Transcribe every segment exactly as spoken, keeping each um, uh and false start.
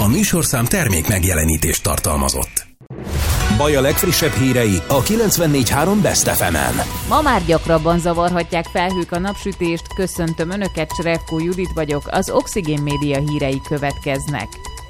A műsorszám termék megjelenítést tartalmazott. Baj a legfrissebb hírei a kilencvennégy három Best ef emen. Ma már gyakrabban zavarhatják felhők a napsütést. Köszöntöm Önöket, Cserevkó Judit vagyok, az Oxigén Média hírei következnek.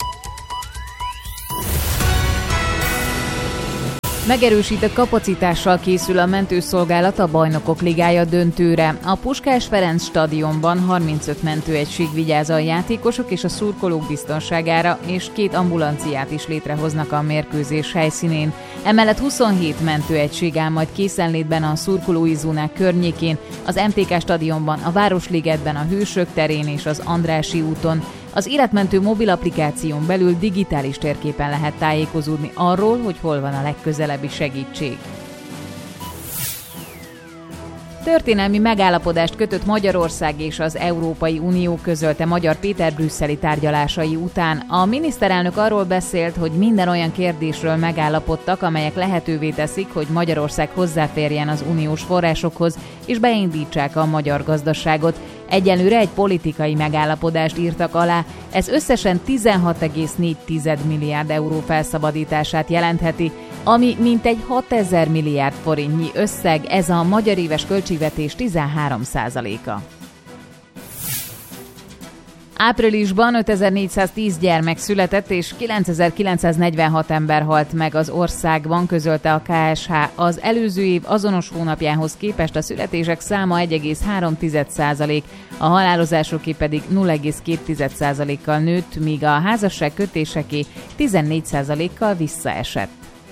Megerősített kapacitással készül a mentőszolgálat a Bajnokok Ligája döntőre. A Puskás Ferenc stadionban harmincöt mentőegység vigyáz a játékosok és a szurkolók biztonságára, és két ambulanciát is létrehoznak a mérkőzés helyszínén. Emellett huszonhét mentőegység áll majd készenlétben a szurkolói zónák környékén, az em té ká stadionban, a Városligetben, a Hősök terén és az Andrássy úton. Az életmentő mobil applikáción belül digitális térképen lehet tájékozódni arról, hogy hol van a legközelebbi segítség. Történelmi megállapodást kötött Magyarország és az Európai Unió, közölte Magyar Péter brüsszeli tárgyalásai után. A miniszterelnök arról beszélt, hogy minden olyan kérdésről megállapodtak, amelyek lehetővé teszik, hogy Magyarország hozzáférjen az uniós forrásokhoz és beindítsák a magyar gazdaságot. Egyelőre egy politikai megállapodást írtak alá, ez összesen tizenhat egész négy milliárd euró felszabadítását jelentheti, ami mintegy hatezer milliárd forintnyi összeg, ez a magyar éves költségvetés tizenhárom százaléka. Áprilisban ötezer-négyszáztíz gyermek született és kilencezer-kilencszáznegyvenhat ember halt meg az országban, közölte a ká es há. Az előző év azonos hónapjához képest a születések száma egy egész három százalék, a halálozásoké pedig nulla egész két százalékkal nőtt, míg a házasság kötéseké tizennégy százalékkal visszaesett.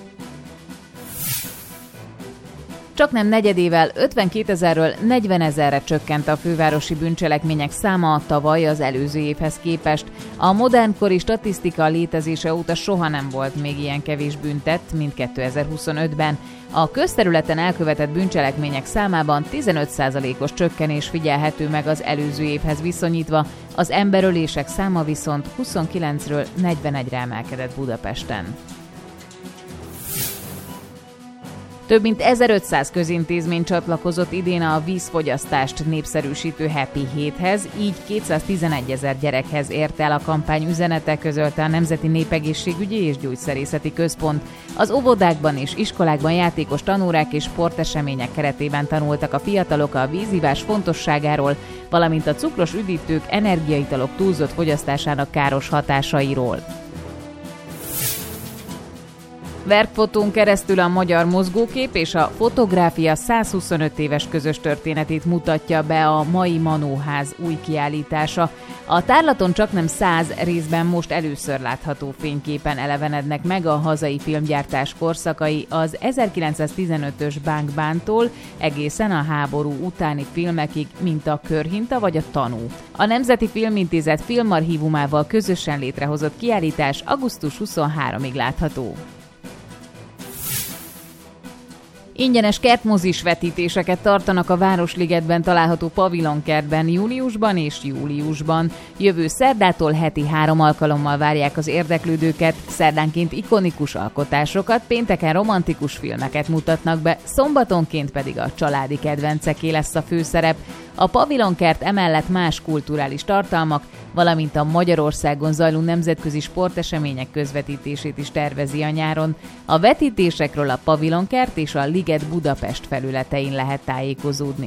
Csaknem negyedével ötvenkétezerről negyvenezerre csökkent a fővárosi bűncselekmények száma tavaly az előző évhez képest. A modernkori statisztika létezése óta soha nem volt még ilyen kevés bűntett, mint kétezer-huszonötben. A közterületen elkövetett bűncselekmények számában tizenöt százalékos csökkenés figyelhető meg az előző évhez viszonyítva, az emberölések száma viszont huszonkilencről negyvenegyre emelkedett Budapesten. Több mint ezerötszáz közintézmény csatlakozott idén a vízfogyasztást népszerűsítő Happy héthez, így kétszáztizenegyezer gyerekhez ért el a kampány üzenete, közölte a Nemzeti Népegészségügyi és Gyógyszerészeti Központ. Az óvodákban és iskolákban játékos tanórák és sportesemények keretében tanultak a fiatalok a vízivás fontosságáról, valamint a cukros üdítők, energiaitalok túlzott fogyasztásának káros hatásairól. Verkfotón keresztül a magyar mozgókép és a fotográfia százhuszonöt éves közös történetét mutatja be a mai Manóház új kiállítása. A tárlaton csaknem száz részben most először látható fényképen elevenednek meg a hazai filmgyártás korszakai az ezerkilencszáztizenötös Bánk Bántól egészen a háború utáni filmekig, mint a Körhinta vagy a Tanú. A Nemzeti Filmintézet filmarchívumával közösen létrehozott kiállítás augusztus huszonharmadikig látható. Ingyenes kertmozis vetítéseket tartanak a Városligetben található pavilonkertben júniusban és júliusban. Jövő szerdától heti három alkalommal várják az érdeklődőket, szerdánként ikonikus alkotásokat, pénteken romantikus filmeket mutatnak be, szombatonként pedig a családi kedvenceké lesz a főszerep. A pavilonkert emellett más kulturális tartalmak, valamint a Magyarországon zajló nemzetközi sportesemények közvetítését is tervezi a nyáron. A vetítésekről a pavilonkert és a Liget Budapest felületein lehet tájékozódni.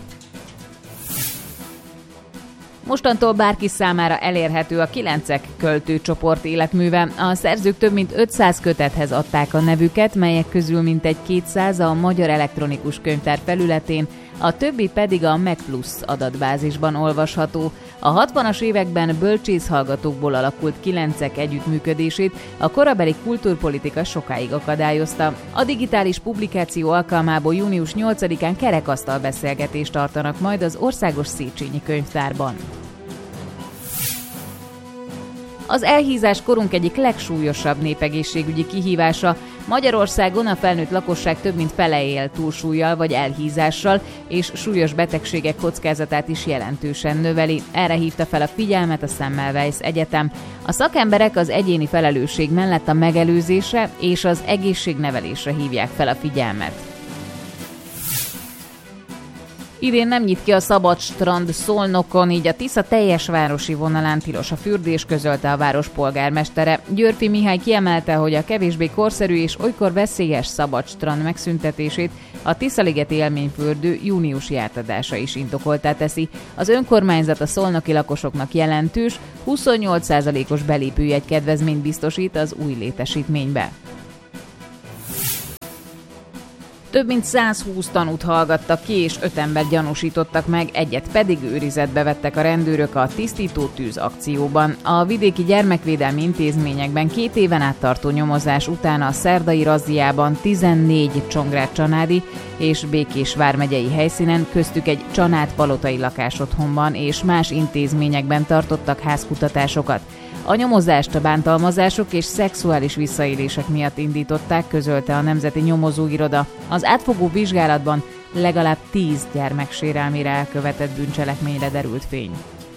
Mostantól bárki számára elérhető a Kilencek költőcsoport életműve. A szerzők több mint ötszáz kötethez adták a nevüket, melyek közül mintegy kétszáz a Magyar Elektronikus Könyvtár felületén, a többi pedig a MegPlus adatbázisban olvasható. A hatvanas években bölcsészhallgatókból alakult Kilencek együttműködését a korabeli kultúrpolitika sokáig akadályozta. A digitális publikáció alkalmából június nyolcadikán kerekasztal beszélgetést tartanak majd az Országos Széchenyi Könyvtárban. Az elhízás korunk egyik legsúlyosabb népegészségügyi kihívása. Magyarországon a felnőtt lakosság több mint fele él túlsúllyal vagy elhízással, és súlyos betegségek kockázatát is jelentősen növeli. Erre hívta fel a figyelmet a Semmelweis Egyetem. A szakemberek az egyéni felelősség mellett a megelőzésre és az egészségnevelésre hívják fel a figyelmet. Idén nem nyit ki a szabad strand Szolnokon, így a Tisza teljes városi vonalán tilos a fürdés, közölte a város polgármestere. Györfi Mihály kiemelte, hogy a kevésbé korszerű és olykor veszélyes szabad strand megszüntetését a Tiszaligeti élményfürdő júniusi átadása is indokoltá teszi. Az önkormányzat a szolnoki lakosoknak jelentős, huszonnyolc százalékos belépőjegy kedvezményt biztosít az új létesítménybe. Több mint százhúsz tanút hallgattak ki, és öt embert gyanúsítottak meg, egyet pedig őrizetbe vettek a rendőrök a tisztító tűz akcióban. A vidéki gyermekvédelmi intézményekben két éven át tartó nyomozás után a szerdai razziában tizennégy csongrád-csanádi és Békés vármegyei helyszínen, köztük egy csanád-palotai lakásotthonban és más intézményekben tartottak házkutatásokat. A nyomozást a bántalmazások és szexuális visszaélések miatt indították, közölte a Nemzeti Nyomozóiroda. Az átfogó vizsgálatban legalább tíz gyermek sérelmére elkövetett bűncselekményre derült fény.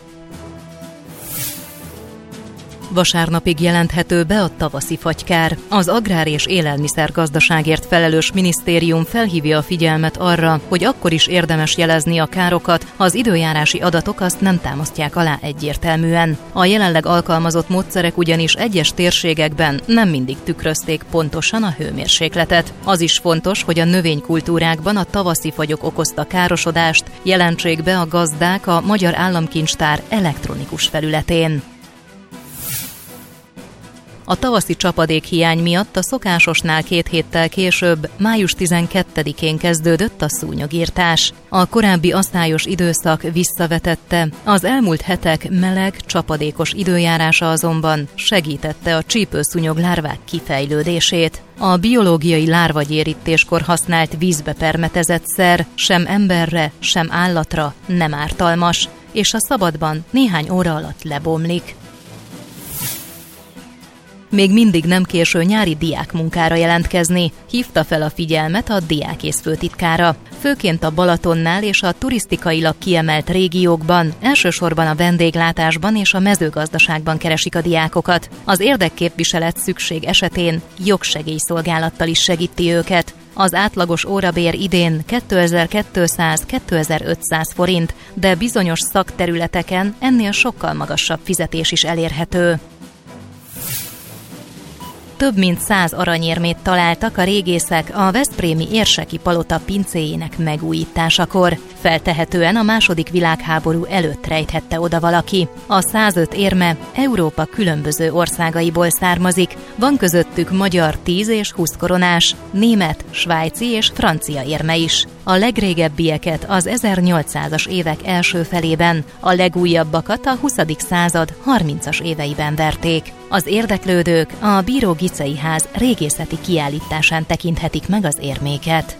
Vasárnapig jelenthető be a tavaszi fagykár. Az Agrár- és Élelmiszergazdaságért felelős minisztérium felhívja a figyelmet arra, hogy akkor is érdemes jelezni a károkat, ha az időjárási adatok azt nem támasztják alá egyértelműen. A jelenleg alkalmazott módszerek ugyanis egyes térségekben nem mindig tükrözték pontosan a hőmérsékletet. Az is fontos, hogy a növénykultúrákban a tavaszi fagyok okozta károsodást jelentsék be a gazdák a Magyar Államkincstár elektronikus felületén. A tavaszi csapadékhiány miatt a szokásosnál két héttel később, május tizenkettedikén kezdődött a szúnyogírtás. A korábbi asztályos időszak visszavetette, az elmúlt hetek meleg, csapadékos időjárása azonban segítette a csípőszúnyog lárvák kifejlődését. A biológiai lárvagyérítéskor használt vízbe permetezett szer sem emberre, sem állatra nem ártalmas, és a szabadban néhány óra alatt lebomlik. Még mindig nem késő nyári diákmunkára jelentkezni, hívta fel a figyelmet a diákész főtitkára. Főként a Balatonnál és a turisztikailag kiemelt régiókban, elsősorban a vendéglátásban és a mezőgazdaságban keresik a diákokat. Az érdekképviselet szükség esetén jogsegélyszolgálattal is segíti őket. Az átlagos órabér idén kétezer-kétszáz-kétezer-ötszáz forint, de bizonyos szakterületeken ennél sokkal magasabb fizetés is elérhető. Több mint száz aranyérmét találtak a régészek a veszprémi Érseki palota pincéjének megújításakor. Feltehetően a második világháború előtt rejthette oda valaki. A százöt érme Európa különböző országaiból származik, van közöttük magyar tíz és húsz koronás, német, svájci és francia érme is. A legrégebbieket az ezernyolcszázas évek első felében, a legújabbakat a huszadik század harmincas éveiben verték. Az érdeklődők a Bíró Gicei ház régészeti kiállításán tekinthetik meg az érméket.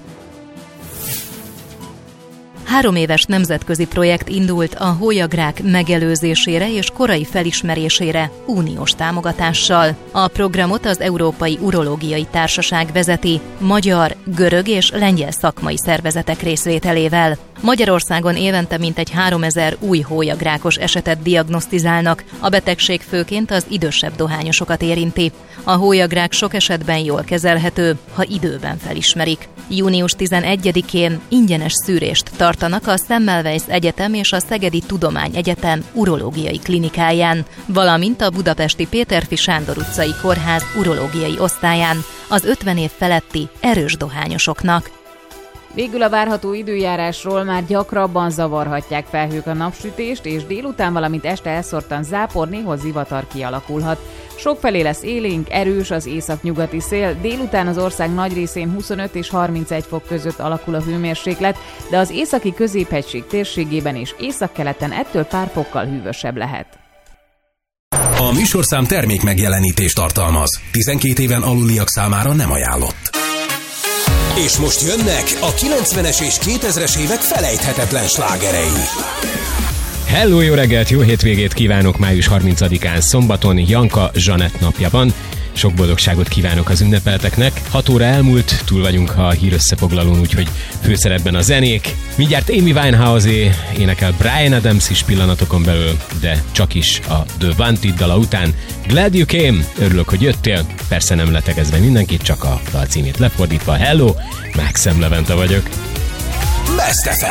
Három éves nemzetközi projekt indult a hólyagrák megelőzésére és korai felismerésére uniós támogatással. A programot az Európai Urológiai Társaság vezeti, magyar, görög és lengyel szakmai szervezetek részvételével. Magyarországon évente mintegy háromezer új hólyagrákos esetet diagnosztizálnak, a betegség főként az idősebb dohányosokat érinti. A hólyagrák sok esetben jól kezelhető, ha időben felismerik. június tizenegyedikén ingyenes szűrést tartanak a Semmelweis Egyetem és a Szegedi Tudományegyetem urológiai klinikáján, valamint a budapesti Péterfi Sándor utcai kórház urológiai osztályán az ötven év feletti erős dohányosoknak. Végül a várható időjárásról: már gyakrabban zavarhatják felhők a napsütést, és délután, valamint este elszórtan zápor, néhol zivatar kialakulhat. Sokfelé lesz élénk, erős az északnyugati szél, délután az ország nagy részén huszonöt és harmincegy fok között alakul a hőmérséklet, de az északi középhegység térségében és északkeleten ettől pár fokkal hűvösebb lehet. A műsorszám termék megjelenítést tartalmaz. tizenkét éven aluliak számára nem ajánlott. És most jönnek a kilencvenes és kétezres évek felejthetetlen slágerei. Hello, jó reggelt, jó hétvégét kívánok május harmincadikán szombaton, Janka Zsanett napja van. Sok boldogságot kívánok az ünnepelteknek. hat óra elmúlt, túl vagyunk a hírösszefoglalón, úgyhogy főszerepben a zenék. Mindjárt Amy Winehouse-é énekel Bryan Adams is pillanatokon belül, de csak is a The Wanted dala után. Glad you came, örülök, hogy jöttél. Persze nem letegezve mindenkit, csak a dal címét lefordítva. Hello, Maxem Levente vagyok. Best ef em.